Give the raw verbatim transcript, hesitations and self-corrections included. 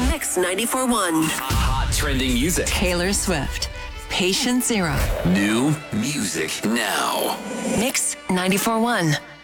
Mix ninety-four point one. Hot trending music. Taylor Swift, Patient Zero. New music now. Mix ninety-four point one.